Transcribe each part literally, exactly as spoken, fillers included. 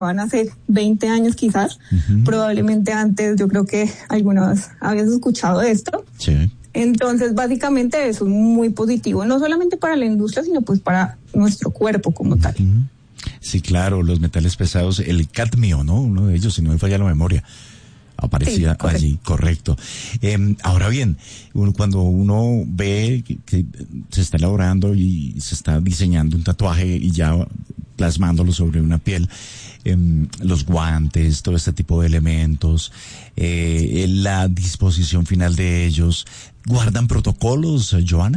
hace veinte años quizás, uh-huh. probablemente antes, yo creo que algunas habías escuchado de esto. Sí. Entonces, básicamente eso es muy positivo, no solamente para la industria, sino pues para nuestro cuerpo como tal. Uh-huh. Sí, claro, los metales pesados, el cadmio, ¿no? Uno de ellos, si no me falla la memoria, aparecía sí, correcto. allí, correcto. Eh, ahora bien, uno, cuando uno ve que, que se está elaborando y se está diseñando un tatuaje y ya plasmándolo sobre una piel, eh, los guantes, todo este tipo de elementos, eh, la disposición final de ellos, ¿guardan protocolos, Joana?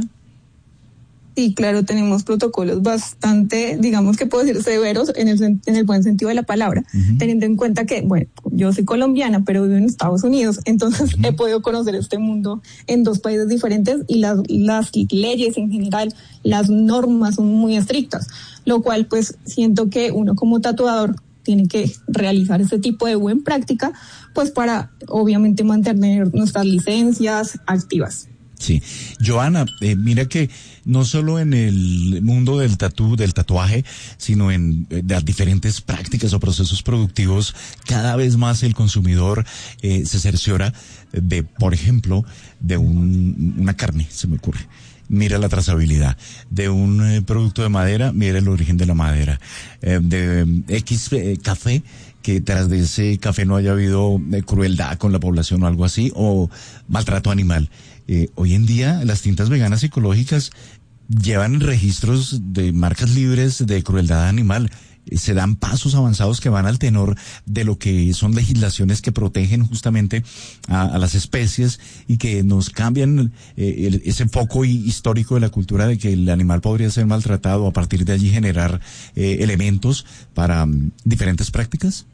Sí, claro, tenemos protocolos bastante, digamos que puedo decir, severos en el, en el buen sentido de la palabra, uh-huh. teniendo en cuenta que, bueno, yo soy colombiana, pero vivo en Estados Unidos, entonces uh-huh. he podido conocer este mundo en dos países diferentes y las, las leyes en general, las normas son muy estrictas, lo cual pues siento que uno como tatuador tiene que realizar ese tipo de buena práctica, pues para obviamente mantener nuestras licencias activas. Sí, Joana, eh, mira que no solo en el mundo del tatú, del tatuaje, sino en eh, las diferentes prácticas o procesos productivos, cada vez más el consumidor eh, se cerciora de, por ejemplo, de un, una carne, se me ocurre. Mira la trazabilidad de un eh, producto de madera, mira el origen de la madera, eh, de eh, X eh, café, que tras de ese café no haya habido eh, crueldad con la población o algo así, o maltrato animal. Eh, hoy en día las tintas veganas ecológicas llevan registros de marcas libres de crueldad animal. Eh, se dan pasos avanzados que van al tenor de lo que son legislaciones que protegen justamente a, a las especies y que nos cambian eh, el, ese foco histórico de la cultura de que el animal podría ser maltratado, a partir de allí generar eh, elementos para um, diferentes prácticas.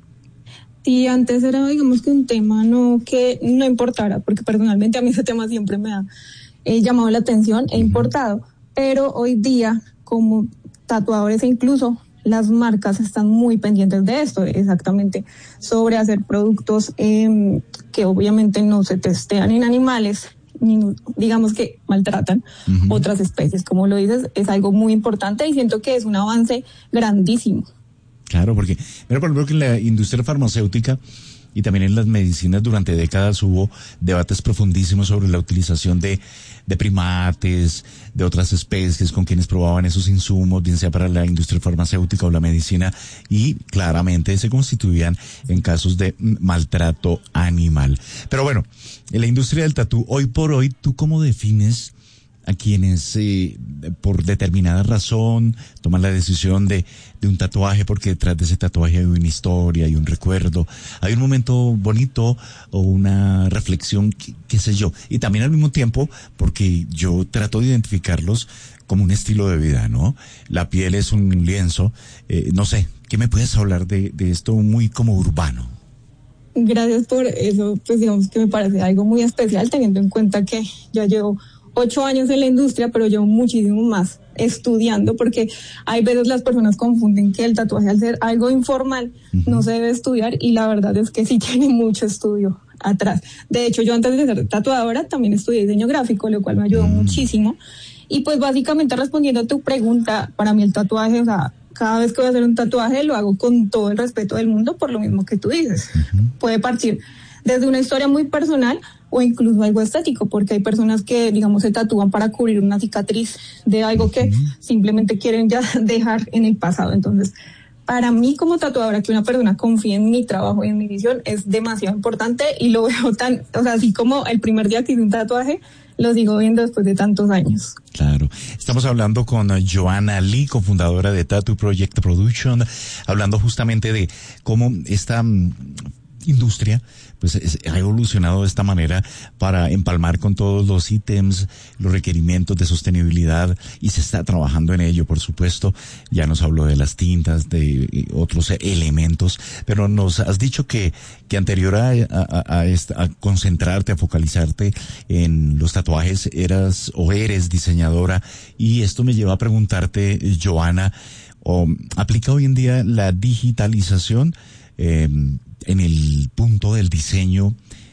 Sí, antes era, digamos que un tema no que no importara, porque personalmente a mí ese tema siempre me ha eh, llamado la atención, he importado, pero hoy día como tatuadores e incluso las marcas están muy pendientes de esto, exactamente, sobre hacer productos eh, que obviamente no se testean en animales, ni digamos que maltratan uh-huh. otras especies, como lo dices, es algo muy importante y siento que es un avance grandísimo. Claro, porque, mira, por ejemplo, que en la industria farmacéutica y también en las medicinas durante décadas hubo debates profundísimos sobre la utilización de, de primates, de otras especies con quienes probaban esos insumos, bien sea para la industria farmacéutica o la medicina, y claramente se constituían en casos de maltrato animal. Pero bueno, en la industria del tatú, hoy por hoy, ¿tú cómo defines a quienes eh, por determinada razón toman la decisión de, de un tatuaje, porque detrás de ese tatuaje hay una historia, hay un recuerdo, hay un momento bonito o una reflexión, qué, qué sé yo? Y también al mismo tiempo, porque yo trato de identificarlos como un estilo de vida, ¿no? La piel es un lienzo, eh, no sé, ¿qué me puedes hablar de, de esto muy como urbano? Gracias por eso, pues digamos que me parece algo muy especial, teniendo en cuenta que ya llevo ocho años en la industria, pero llevo muchísimo más estudiando, porque hay veces las personas confunden que el tatuaje, al ser algo informal, uh-huh. no se debe estudiar, y la verdad es que sí tiene mucho estudio atrás. De hecho, yo antes de ser tatuadora también estudié diseño gráfico, lo cual me ayudó uh-huh. muchísimo. Y pues básicamente respondiendo a tu pregunta, para mí el tatuaje, o sea, cada vez que voy a hacer un tatuaje lo hago con todo el respeto del mundo, por lo mismo que tú dices. Uh-huh. Puede partir desde una historia muy personal o incluso algo estético, porque hay personas que, digamos, se tatúan para cubrir una cicatriz de algo que simplemente quieren ya dejar en el pasado. Entonces, para mí como tatuadora, que una persona confíe en mi trabajo y en mi visión es demasiado importante, y lo veo tan, o sea, así como el primer día que hice un tatuaje, lo sigo viendo después de tantos años. Claro. Estamos hablando con Joana Lee, cofundadora de Tattoo Project Production, hablando justamente de cómo esta um, industria pues es, ha evolucionado de esta manera para empalmar con todos los ítems, los requerimientos de sostenibilidad, y se está trabajando en ello, por supuesto. Ya nos habló de las tintas, de otros elementos, pero nos has dicho que, que anterior a, a, a, esta, a concentrarte, a focalizarte en los tatuajes, eras o eres diseñadora, y esto me lleva a preguntarte, Joana, ¿o aplica hoy en día la digitalización eh, en el punto del diseño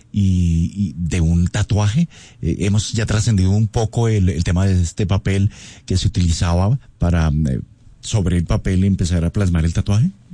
y, y de un tatuaje? Eh, hemos ya trascendido un poco el, el tema de este papel que se utilizaba para eh, sobre el papel empezar a plasmar el tatuaje.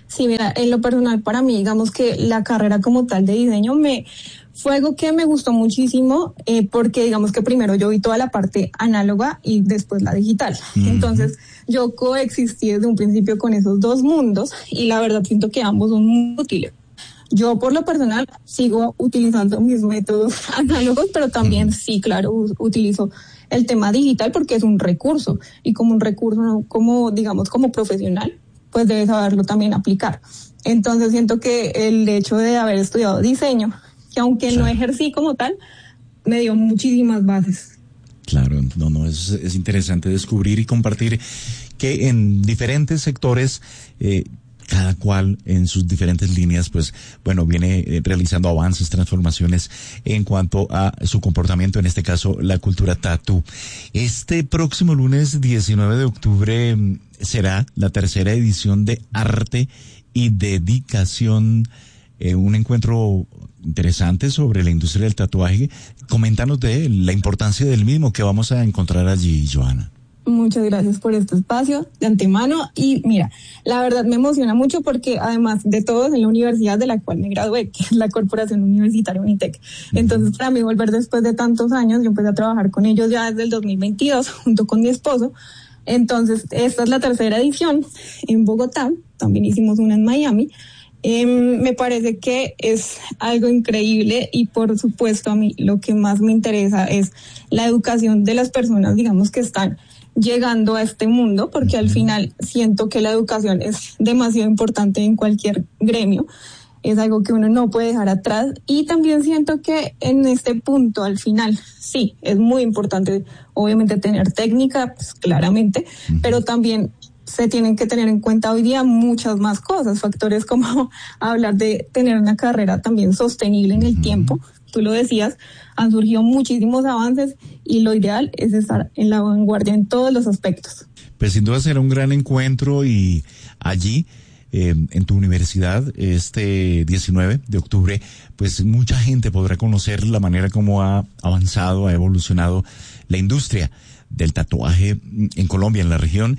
Sí, mira, en lo personal para mí, digamos que la carrera como tal de diseño me fue algo que me gustó muchísimo eh, porque digamos que primero yo vi toda la parte análoga y después la digital. Uh-huh. Entonces yo coexistí desde un principio con esos dos mundos y la verdad siento que ambos son muy útiles. Yo por lo personal sigo utilizando mis métodos análogos, pero también uh-huh. sí, claro, u- utilizo el tema digital porque es un recurso y como un recurso, como digamos como profesional, pues debes saberlo también aplicar. Entonces siento que el hecho de haber estudiado diseño, que aunque claro. no ejercí como tal, me dio muchísimas bases. Claro, no, no, es, es interesante descubrir y compartir que en diferentes sectores, eh, cada cual en sus diferentes líneas, pues, bueno, viene eh, realizando avances, transformaciones en cuanto a su comportamiento, en este caso, la cultura tatú. Este próximo lunes diecinueve de octubre será la tercera edición de Arte y Dedicación, eh, un encuentro interesante sobre la industria del tatuaje. Coméntanos de la importancia del mismo que vamos a encontrar allí, Johanna. Muchas gracias por este espacio de antemano y mira, la verdad me emociona mucho porque además de todo es en la universidad de la cual me gradué, que es la Corporación Universitaria Unitec. Entonces para mí volver después de tantos años, yo empecé a trabajar con ellos ya desde el dos mil veintidós junto con mi esposo. Entonces esta es la tercera edición en Bogotá, también hicimos una en Miami. Eh, me parece que es algo increíble y por supuesto a mí lo que más me interesa es la educación de las personas, digamos, que están llegando a este mundo, porque al final siento que la educación es demasiado importante en cualquier gremio, es algo que uno no puede dejar atrás y también siento que en este punto al final sí, es muy importante obviamente tener técnica, pues claramente, uh-huh. pero también se tienen que tener en cuenta hoy día muchas más cosas, factores como hablar de tener una carrera también sostenible en el uh-huh. tiempo. Tú lo decías, han surgido muchísimos avances y lo ideal es estar en la vanguardia en todos los aspectos. Pues sin duda será un gran encuentro y allí eh, en tu universidad este diecinueve de octubre, pues mucha gente podrá conocer la manera como ha avanzado, ha evolucionado la industria del tatuaje en Colombia, en la región,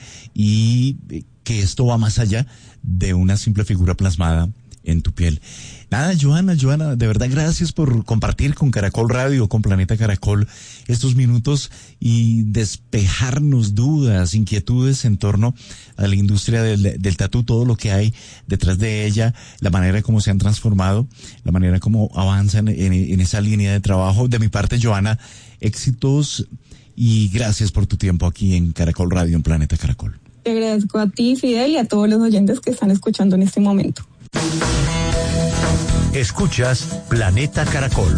y que esto va más allá de una simple figura plasmada en tu piel. Nada, Johanna, Johanna, de verdad gracias por compartir con Caracol Radio, con Planeta Caracol, estos minutos y despejarnos dudas, inquietudes en torno a la industria del, del tatú, todo lo que hay detrás de ella, la manera como se han transformado, la manera como avanzan en, en esa línea de trabajo. De mi parte, Johanna, éxitos y gracias por tu tiempo aquí en Caracol Radio, en Planeta Caracol. Te agradezco a ti, Fidel, y a todos los oyentes que están escuchando en este momento. Escuchas Planeta Caracol.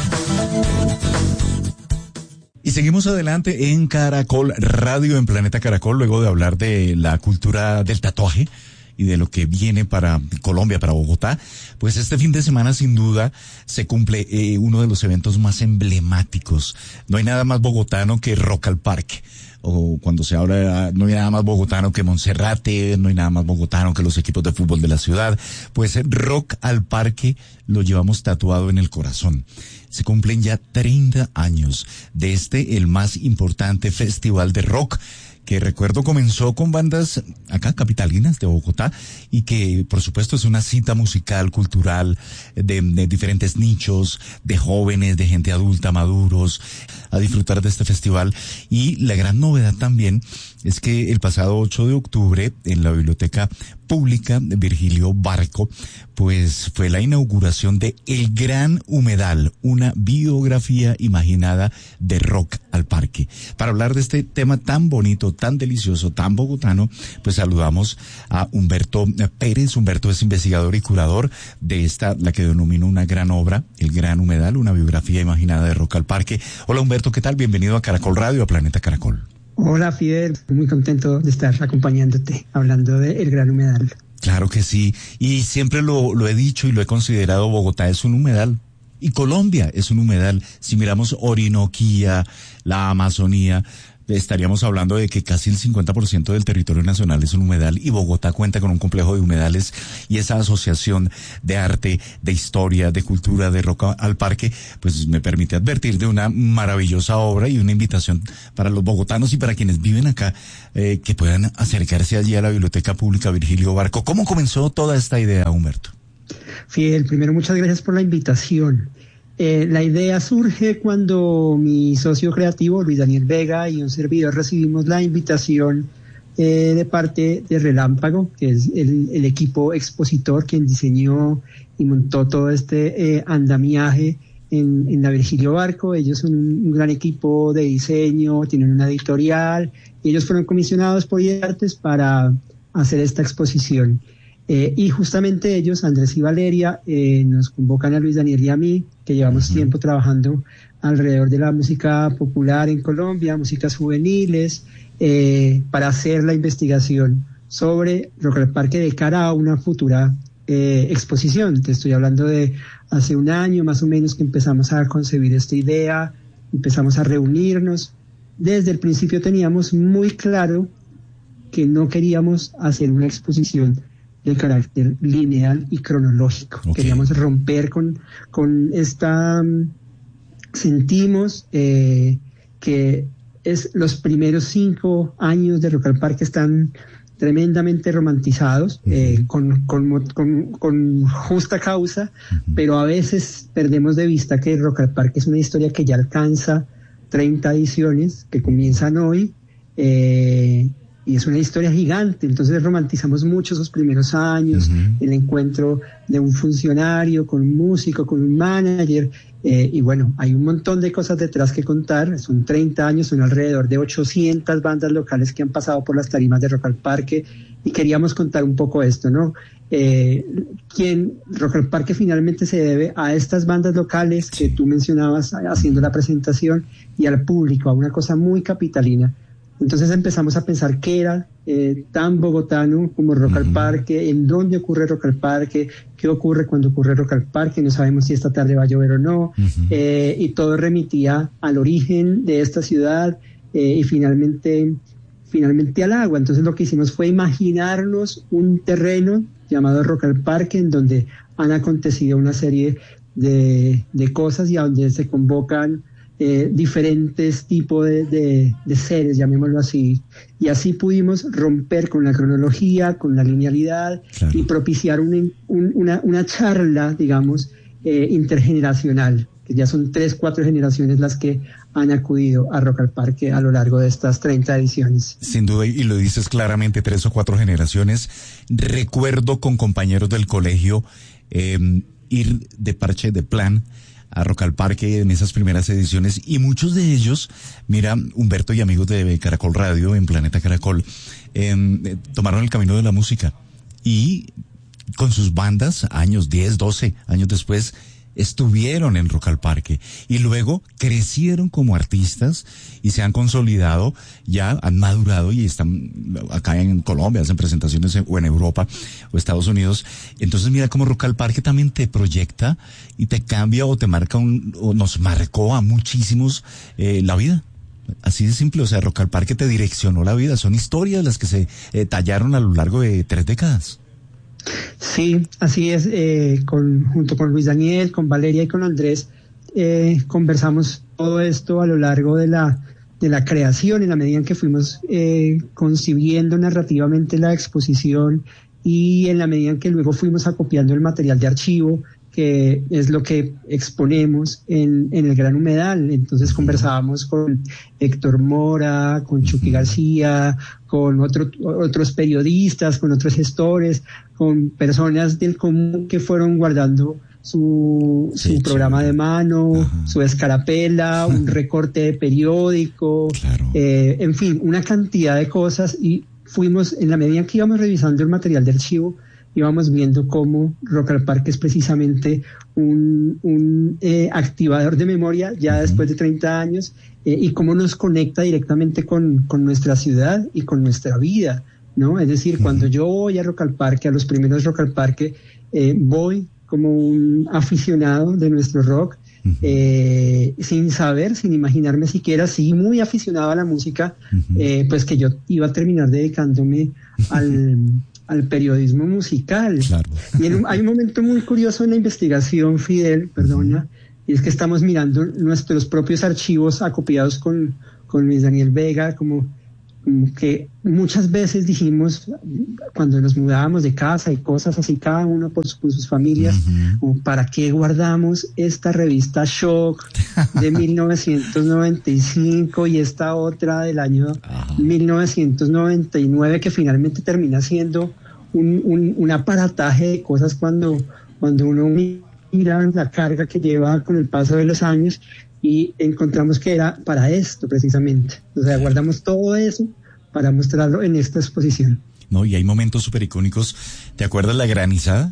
Y seguimos adelante en Caracol Radio, en Planeta Caracol, luego de hablar de la cultura del tatuaje y de lo que viene para Colombia, para Bogotá. Pues este fin de semana sin duda se cumple eh, uno de los eventos más emblemáticos. No hay nada más bogotano que Rock al Parque. O cuando se habla, no hay nada más bogotano que Monserrate, no hay nada más bogotano que los equipos de fútbol de la ciudad. Pues Rock al Parque lo llevamos tatuado en el corazón. Se cumplen ya treinta años de este, el más importante festival de rock, que recuerdo comenzó con bandas acá capitalinas de Bogotá y que por supuesto es una cita musical, cultural, de, de diferentes nichos, de jóvenes, de gente adulta, maduros, a disfrutar de este festival. Y la gran novedad también es que el pasado ocho de octubre en la Biblioteca Pública de Virgilio Barco, pues fue la inauguración de El Gran Humedal, una biografía imaginada de Rock al Parque. Para hablar de este tema tan bonito, tan delicioso, tan bogotano, pues saludamos a Humberto Pérez. Humberto es investigador y curador de esta, la que denomino una gran obra, El Gran Humedal, una biografía imaginada de Rock al Parque. Hola Humberto, ¿qué tal? Bienvenido a Caracol Radio, a Planeta Caracol. Hola Fidel, muy contento de estar acompañándote, hablando de El Gran Humedal. Claro que sí, y siempre lo, lo he dicho y lo he considerado, Bogotá es un humedal, y Colombia es un humedal. Si miramos Orinoquía, la Amazonía, estaríamos hablando de que casi el cincuenta por ciento del territorio nacional es un humedal y Bogotá cuenta con un complejo de humedales, y esa asociación de arte, de historia, de cultura, de Rock al Parque, pues me permite advertir de una maravillosa obra y una invitación para los bogotanos y para quienes viven acá, eh, que puedan acercarse allí a la Biblioteca Pública Virgilio Barco. ¿Cómo comenzó toda esta idea, Humberto? Fidel, primero muchas gracias por la invitación. Eh, la idea surge cuando mi socio creativo, Luis Daniel Vega, y un servidor recibimos la invitación eh, de parte de Relámpago, que es el, el equipo expositor quien diseñó y montó todo este eh, andamiaje en, en la Virgilio Barco. Ellos son un, un gran equipo de diseño, tienen una editorial, y ellos fueron comisionados por IDEARTES para hacer esta exposición. Eh, y justamente ellos, Andrés y Valeria, eh, nos convocan a Luis Daniel y a mí, que llevamos uh-huh. tiempo trabajando alrededor de la música popular en Colombia, músicas juveniles, eh, para hacer la investigación sobre Rock al Parque de cara a una futura eh, exposición. Te estoy hablando de hace un año más o menos que empezamos a concebir esta idea, empezamos a reunirnos. Desde el principio teníamos muy claro que no queríamos hacer una exposición de carácter lineal y cronológico. Okay. Queríamos romper con, con esta... Um, sentimos eh, que es los primeros cinco años de Rock al Parque están tremendamente romantizados, uh-huh. eh, con, con, con, con justa causa, uh-huh. pero a veces perdemos de vista que Rock al Parque es una historia que ya alcanza treinta ediciones, que comienzan hoy, eh, y es una historia gigante. Entonces romantizamos mucho esos primeros años, uh-huh. el encuentro de un funcionario con un músico, con un manager, eh, y bueno, hay un montón de cosas detrás que contar. Son treinta años, son alrededor de ochocientas bandas locales que han pasado por las tarimas de Rock al Parque, y queríamos contar un poco esto, ¿no? Eh, quien Rock al Parque finalmente se debe a estas bandas locales que tú mencionabas haciendo la presentación, y al público, a una cosa muy capitalina. Entonces empezamos a pensar qué era eh, tan bogotano como Rock al Parque, en dónde ocurre Rock al Parque, qué ocurre cuando ocurre Rock al Parque, no sabemos si esta tarde va a llover o no, uh-huh. eh, y todo remitía al origen de esta ciudad eh, y finalmente, finalmente al agua. Entonces lo que hicimos fue imaginarnos un terreno llamado Rock al Parque, en donde han acontecido una serie de, de cosas y a donde se convocan Eh, diferentes tipos de, de, de seres, llamémoslo así, y así pudimos romper con la cronología, con la linealidad, claro. y propiciar un, un, una, una charla, digamos, eh, intergeneracional, que ya son tres, cuatro generaciones las que han acudido a Rock al Parque a lo largo de estas treinta ediciones. Sin duda, y lo dices claramente, tres o cuatro generaciones. Recuerdo con compañeros del colegio eh, ir de parche, de plan, a Rock al Parque en esas primeras ediciones, y muchos de ellos, mira, Humberto y amigos de Caracol Radio en Planeta Caracol, eh, tomaron el camino de la música y con sus bandas, años, diez, doce años después, estuvieron en Rock al Parque y luego crecieron como artistas y se han consolidado, ya han madurado y están acá en Colombia, hacen presentaciones en, o en Europa o Estados Unidos. Entonces mira cómo Rock al Parque también te proyecta y te cambia o te marca un, o nos marcó a muchísimos eh, la vida. Así de simple, o sea, Rock al Parque te direccionó la vida. Son historias las que se eh, tallaron a lo largo de tres décadas. Sí, así es. Eh, con, junto con Luis Daniel, con Valeria y con Andrés, eh, conversamos todo esto a lo largo de la de la creación, en la medida en que fuimos eh, concibiendo narrativamente la exposición, y en la medida en que luego fuimos acopiando el material de archivo, que es lo que exponemos en, en el Gran Humedal. Entonces conversábamos con Héctor Mora, con Chucky García, con otro, otros periodistas, con otros gestores, con personas del común que fueron guardando su, sí, su programa de mano, ajá. su escarapela, un recorte de periódico, claro. eh, en fin, una cantidad de cosas, y fuimos, en la medida en que íbamos revisando el material de archivo, íbamos viendo cómo Rock al Parque es precisamente un, un eh, activador de memoria ya uh-huh. después de treinta años, eh, y cómo nos conecta directamente con, con nuestra ciudad y con nuestra vida, ¿no? Es decir, uh-huh. cuando yo voy a Rock al Parque, a los primeros Rock al Parque, eh, voy como un aficionado de nuestro rock, uh-huh. eh, sin saber, sin imaginarme siquiera, sí muy aficionado a la música, uh-huh. eh, pues que yo iba a terminar dedicándome al, al periodismo musical. Claro. Y en un, hay un momento muy curioso en la investigación, Fidel, perdona, uh-huh. y es que estamos mirando nuestros propios archivos acopiados con, con Luis Daniel Vega, como que muchas veces dijimos cuando nos mudábamos de casa y cosas así, cada uno por, su, por sus familias, uh-huh. como, ¿para qué guardamos esta revista Shock de mil novecientos noventa y cinco y esta otra del año uh-huh. mil novecientos noventa y nueve, que finalmente termina siendo un, un, un aparataje de cosas cuando, cuando uno mira la carga que lleva con el paso de los años? Y encontramos que era para esto precisamente. O sea, guardamos todo eso para mostrarlo en esta exposición. No, y hay momentos súper icónicos. ¿Te acuerdas la granizada?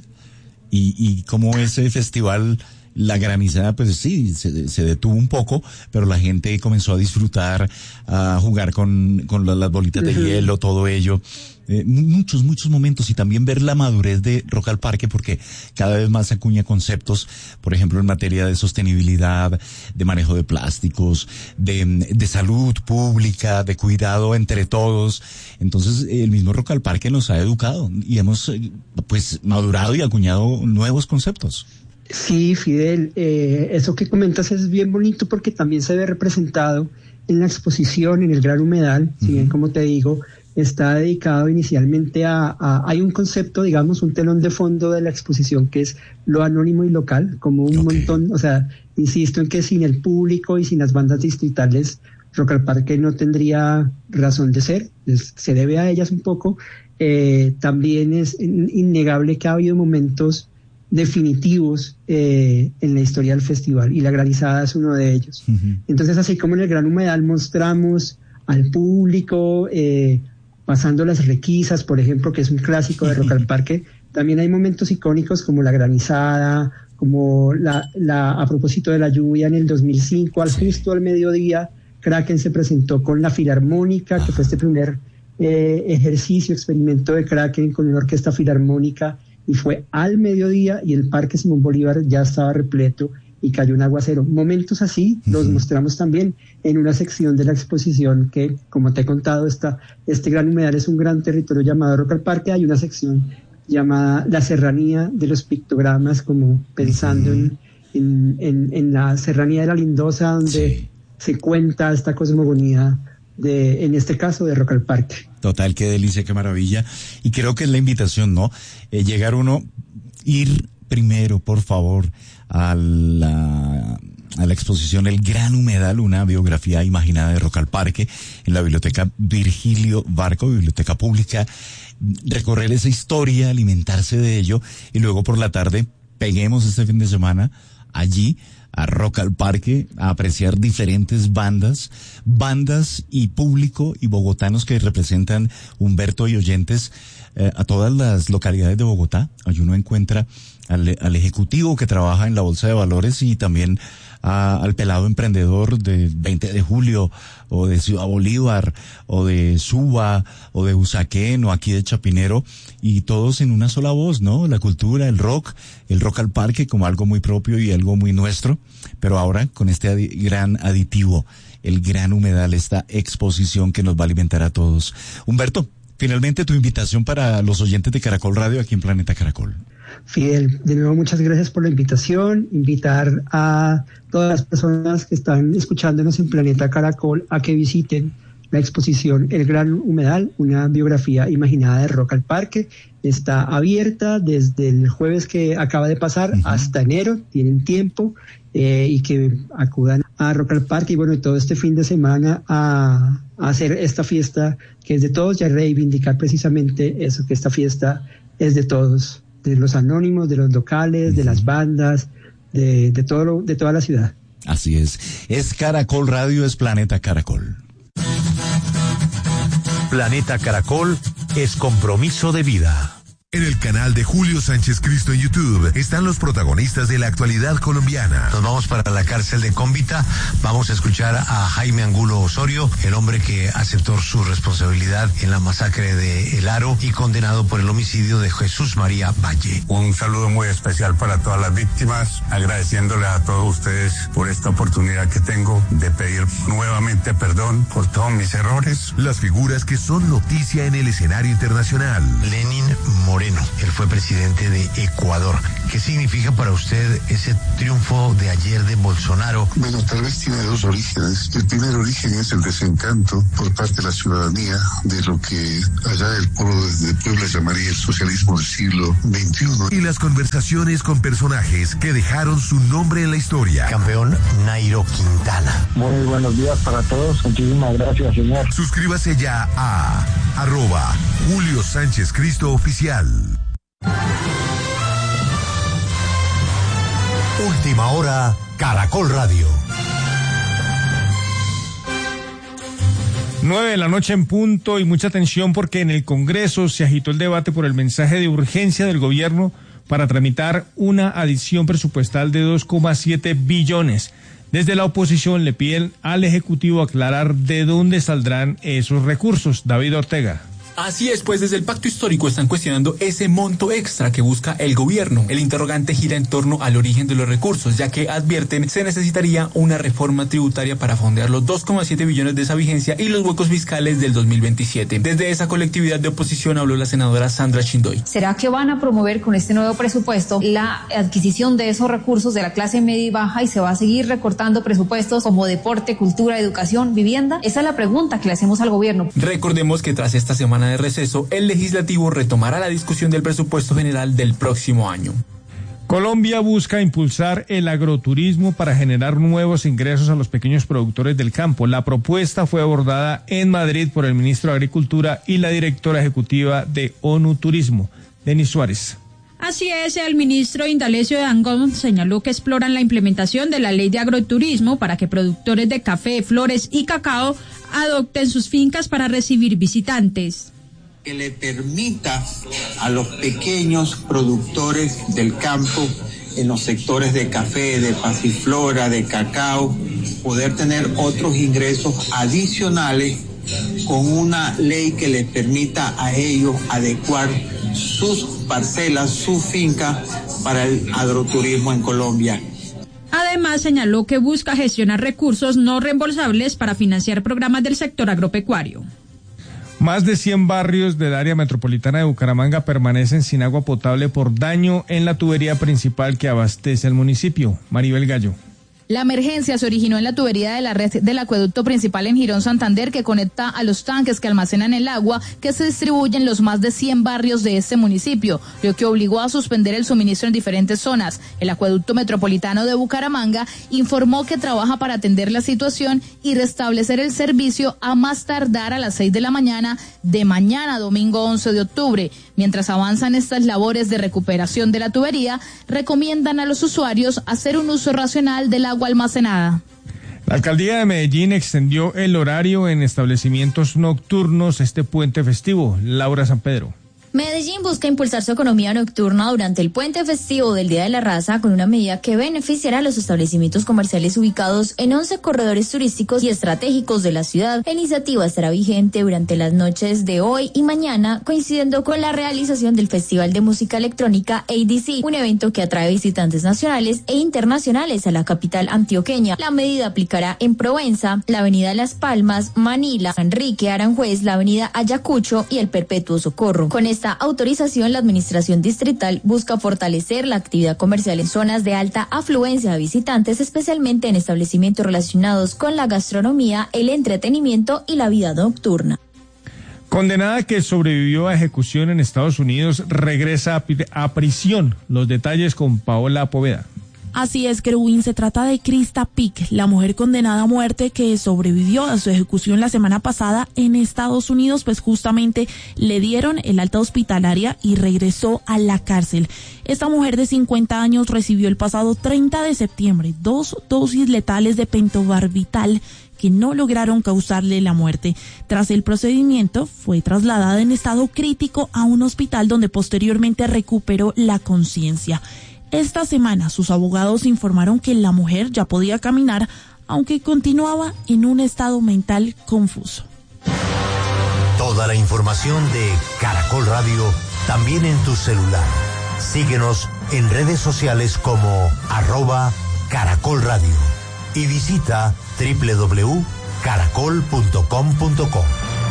Y, y cómo ese festival, la granizada, pues sí, se, se detuvo un poco, pero la gente comenzó a disfrutar, a jugar con, con las, las bolitas de uh-huh. hielo, todo ello. Eh, muchos, muchos momentos, y también ver la madurez de Rock al Parque, porque cada vez más acuña conceptos, por ejemplo, en materia de sostenibilidad, de manejo de plásticos, de, de salud pública, de cuidado entre todos. Entonces, el mismo Rock al Parque nos ha educado y hemos, pues, madurado y acuñado nuevos conceptos. Sí, Fidel, eh, eso que comentas es bien bonito porque también se ve representado en la exposición, en el Gran Humedal, uh-huh. si bien, como te digo, está dedicado inicialmente a, a, hay un concepto, digamos, un telón de fondo de la exposición que es lo anónimo y local, como un okay. montón, o sea, insisto en que sin el público y sin las bandas distritales, Rock al Parque no tendría razón de ser, es, se debe a ellas un poco. Eh, también es innegable que ha habido momentos definitivos eh, en la historia del festival, y la granizada es uno de ellos. Uh-huh. Entonces, así como en el Gran Humedal mostramos al público eh, pasando las requisas, por ejemplo, que es un clásico de Rock al Parque, también hay momentos icónicos como la granizada, como la, la a propósito de la lluvia en el dos mil cinco, al justo al mediodía, Kraken se presentó con la Filarmónica, uh-huh. que fue este primer eh, ejercicio, experimento de Kraken con una orquesta filarmónica, y fue al mediodía y el Parque Simón Bolívar ya estaba repleto y cayó un aguacero. Momentos así uh-huh. los mostramos también en una sección de la exposición que, como te he contado, está, este Gran Humedal es un gran territorio llamado Rock al Parque. Hay una sección llamada La Serranía de los Pictogramas, como pensando uh-huh. en, en, en la Serranía de la Lindosa, donde sí. se cuenta esta cosmogonía de, en este caso, de Rock al Parque. Total, qué delicia, qué maravilla. Y creo que es la invitación, ¿no? Eh, llegar uno, ir primero, por favor, a la, a la exposición El Gran Humedal, una biografía imaginada de Rock al Parque, en la Biblioteca Virgilio Barco, Biblioteca Pública, recorrer esa historia, alimentarse de ello, y luego por la tarde peguemos este fin de semana allí a Rock al Parque, a apreciar diferentes bandas, bandas y público y bogotanos que representan, Humberto y oyentes, eh, a todas las localidades de Bogotá. Allí uno encuentra al, al ejecutivo que trabaja en la Bolsa de Valores y también a, al pelado emprendedor de veinte de julio, o de Ciudad Bolívar, o de Suba, o de Usaquén, o aquí de Chapinero, y todos en una sola voz, ¿no? La cultura, el rock, el Rock al Parque como algo muy propio y algo muy nuestro, pero ahora con este adi- gran aditivo, el Gran Humedal, esta exposición que nos va a alimentar a todos. Humberto, finalmente tu invitación para los oyentes de Caracol Radio aquí en Planeta Caracol. Fidel, de nuevo muchas gracias por la invitación, invitar a todas las personas que están escuchándonos en Planeta Caracol a que visiten la exposición El Gran Humedal, una biografía imaginada de Rock al Parque. Está abierta desde el jueves que acaba de pasar uh-huh. hasta enero, tienen tiempo, eh, y que acudan a Rock al Parque y bueno, todo este fin de semana a, a hacer esta fiesta que es de todos y a reivindicar precisamente eso, que esta fiesta es de todos, de los anónimos, de los locales, uh-huh. de las bandas, de, de todo lo, de toda la ciudad. Así es. Es Caracol Radio, es Planeta Caracol. Planeta Caracol es compromiso de vida. En el canal de Julio Sánchez Cristo en YouTube están los protagonistas de la actualidad colombiana. Nos vamos para la cárcel de Cómbita. Vamos a escuchar a Jaime Angulo Osorio, el hombre que aceptó su responsabilidad en la masacre de El Aro y condenado por el homicidio de Jesús María Valle. Un saludo muy especial para todas las víctimas, agradeciéndole a todos ustedes por esta oportunidad que tengo de pedir nuevamente perdón por todos mis errores. Las figuras que son noticia en el escenario internacional. Lenín Moreno. Él fue presidente de Ecuador. ¿Qué significa para usted ese triunfo de ayer de Bolsonaro? Bueno, tal vez tiene dos orígenes. El primer origen es el desencanto por parte de la ciudadanía de lo que allá el pueblo de Puebla llamaría el socialismo del siglo veintiuno. Y las conversaciones con personajes que dejaron su nombre en la historia. Campeón Nairo Quintana. Muy buenos días para todos. Muchísimas gracias, señor. Suscríbase ya a arroba Julio Sánchez Cristo Oficial. Última hora, Caracol Radio. Nueve de la noche en punto y mucha atención porque en el Congreso se agitó el debate por el mensaje de urgencia del gobierno para tramitar una adición presupuestal de dos coma siete billones. Desde la oposición le piden al Ejecutivo aclarar de dónde saldrán esos recursos. David Ortega. Así es, pues desde el Pacto Histórico están cuestionando ese monto extra que busca el gobierno. El interrogante gira en torno al origen de los recursos, ya que advierten se necesitaría una reforma tributaria para fondear los dos coma siete billones de esa vigencia y los huecos fiscales del dos mil veintisiete. Desde esa colectividad de oposición habló la senadora Sandra Chindoy. ¿Será que van a promover con este nuevo presupuesto la adquisición de esos recursos de la clase media y baja y se va a seguir recortando presupuestos como deporte, cultura, educación, vivienda? Esa es la pregunta que le hacemos al gobierno. Recordemos que tras esta semana de receso, el legislativo retomará la discusión del presupuesto general del próximo año. Colombia busca impulsar el agroturismo para generar nuevos ingresos a los pequeños productores del campo. La propuesta fue abordada en Madrid por el ministro de Agricultura y la directora ejecutiva de ONU Turismo, Denis Suárez. Así es, el ministro Indalecio de Angón señaló que exploran la implementación de la ley de agroturismo para que productores de café, flores y cacao adopten sus fincas para recibir visitantes. Que le permita a los pequeños productores del campo en los sectores de café, de pasiflora, de cacao, poder tener otros ingresos adicionales con una ley que les permita a ellos adecuar sus parcelas, su finca para el agroturismo en Colombia. Además, señaló que busca gestionar recursos no reembolsables para financiar programas del sector agropecuario. Más de cien barrios del área metropolitana de Bucaramanga permanecen sin agua potable por daño en la tubería principal que abastece al municipio. Maribel Gallo. La emergencia se originó en la tubería de la red del acueducto principal en Girón Santander que conecta a los tanques que almacenan el agua que se distribuyen en los más de cien barrios de este municipio, lo que obligó a suspender el suministro en diferentes zonas. El acueducto metropolitano de Bucaramanga informó que trabaja para atender la situación y restablecer el servicio a más tardar a las seis de la mañana de mañana domingo once de octubre. Mientras avanzan estas labores de recuperación de la tubería, recomiendan a los usuarios hacer un uso racional del agua almacenada. La alcaldía de Medellín extendió el horario en establecimientos nocturnos este puente festivo. Laura San Pedro. Medellín busca impulsar su economía nocturna durante el puente festivo del Día de la Raza con una medida que beneficiará a los establecimientos comerciales ubicados en once corredores turísticos y estratégicos de la ciudad. La iniciativa estará vigente durante las noches de hoy y mañana, coincidiendo con la realización del Festival de Música Electrónica A D C, un evento que atrae visitantes nacionales e internacionales a la capital antioqueña. La medida aplicará en Provenza, la avenida Las Palmas, Manila, Enrique Aranjuez, la avenida Ayacucho y el Perpetuo Socorro. Con esta autorización, la administración distrital busca fortalecer la actividad comercial en zonas de alta afluencia de visitantes, especialmente en establecimientos relacionados con la gastronomía, el entretenimiento y la vida nocturna. Condenada que sobrevivió a ejecución en Estados Unidos, regresa a, a prisión. Los detalles con Paola Poveda. Así es, Kerwin, se trata de Krista Pick, la mujer condenada a muerte que sobrevivió a su ejecución la semana pasada en Estados Unidos, pues justamente le dieron el alta hospitalaria y regresó a la cárcel. Esta mujer de cincuenta años recibió el pasado treinta de septiembre dos dosis letales de pentobarbital que no lograron causarle la muerte. Tras el procedimiento, fue trasladada en estado crítico a un hospital donde posteriormente recuperó la conciencia. Esta semana sus abogados informaron que la mujer ya podía caminar, aunque continuaba en un estado mental confuso. Toda la información de Caracol Radio también en tu celular. Síguenos en redes sociales como arroba Caracol Radio y visita doble u doble u doble u punto caracol punto com punto co.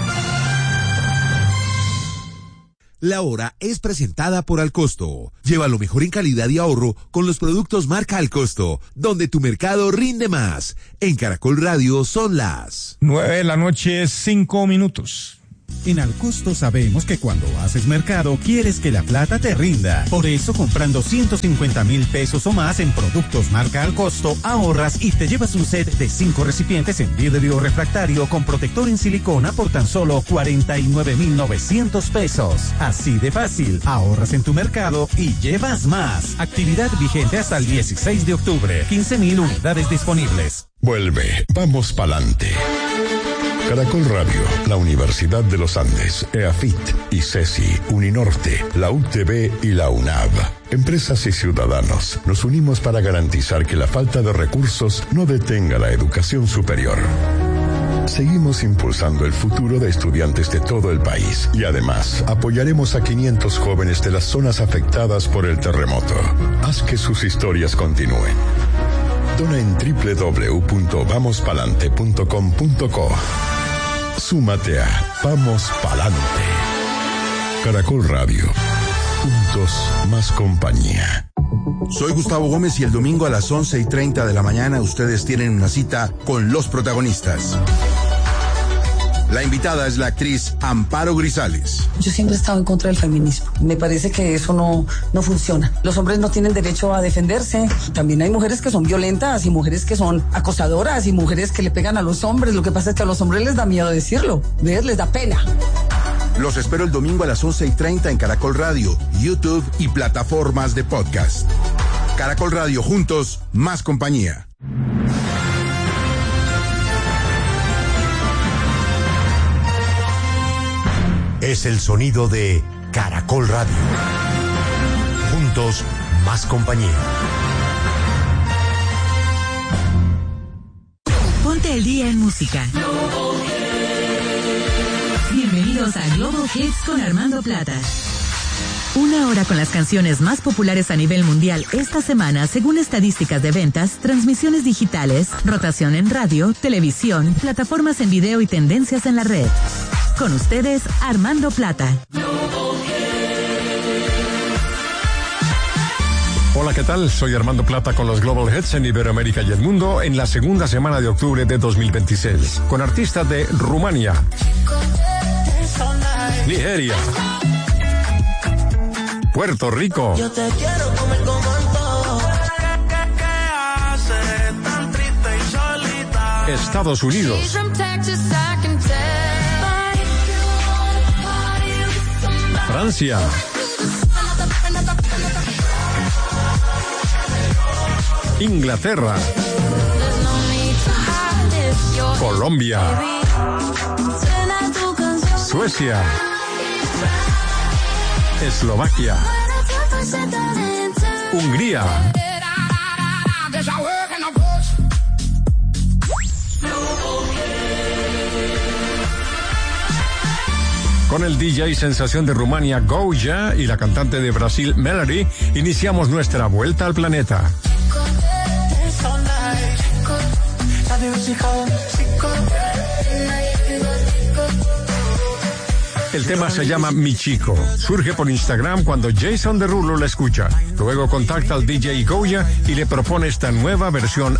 La hora es presentada por Alcosto. Lleva lo mejor en calidad y ahorro con los productos marca Alcosto, donde tu mercado rinde más. En Caracol Radio son las nueve de la noche, cinco minutos. En Alcosto sabemos que cuando haces mercado quieres que la plata te rinda. Por eso, comprando ciento cincuenta mil pesos o más en productos marca Alcosto, ahorras y te llevas un set de cinco recipientes en vidrio refractario con protector en silicona por tan solo cuarenta y nueve mil novecientos pesos. Así de fácil, ahorras en tu mercado y llevas más. Actividad vigente hasta el dieciséis de octubre. quince mil unidades disponibles. Vuelve, vamos pa'lante. Caracol Radio, la Universidad de los Andes, EAFIT, ICESI, Uninorte, la U T B y la UNAV. Empresas y ciudadanos, nos unimos para garantizar que la falta de recursos no detenga la educación superior. Seguimos impulsando el futuro de estudiantes de todo el país y además apoyaremos a quinientos jóvenes de las zonas afectadas por el terremoto. Haz que sus historias continúen. Dona en doble u doble u doble u punto vamos palante punto com punto co. Súmate a Vamos Palante. Caracol Radio. Juntos, más compañía. Soy Gustavo Gómez y el domingo a las once y treinta de la mañana ustedes tienen una cita con los protagonistas. La invitada es la actriz Amparo Grisales. Yo siempre he estado en contra del feminismo. Me parece que eso no, no funciona. Los hombres no tienen derecho a defenderse. También hay mujeres que son violentas y mujeres que son acosadoras y mujeres que le pegan a los hombres. Lo que pasa es que a los hombres les da miedo decirlo. ¿Ves? Les da pena. Los espero el domingo a las once y treinta en Caracol Radio, YouTube y plataformas de podcast. Caracol Radio, juntos, más compañía. Es el sonido de Caracol Radio. Juntos, más compañía. Ponte el día en música. Bienvenidos a Global Hits con Armando Plata. Una hora con las canciones más populares a nivel mundial esta semana, según estadísticas de ventas, transmisiones digitales, rotación en radio, televisión, plataformas en video y tendencias en la red. Con ustedes, Armando Plata. Hola, ¿qué tal? Soy Armando Plata con los Global Hits en Iberoamérica y el mundo en la segunda semana de octubre de dos mil veintiséis, con artistas de Rumania, Nigeria, Puerto Rico, Yo te quiero comer como antojo. ¿Qué haces tan triste y solita? Estados Unidos, Francia, Inglaterra, Colombia, Suecia, Eslovaquia, Hungría, con el D J sensación de Rumania Goja y la cantante de Brasil Melody, iniciamos nuestra vuelta al planeta. El tema se llama Mi Chico. Surge por Instagram cuando Jason Derulo la escucha. Luego contacta al D J Goya y le propone esta nueva versión